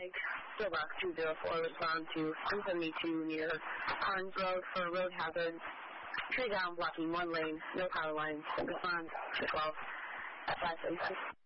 Mike, Stillbox 204, respond to 172 near Carnes Road for road hazard. Tree down blocking one lane, no power lines. Respond to 12 at 5:36.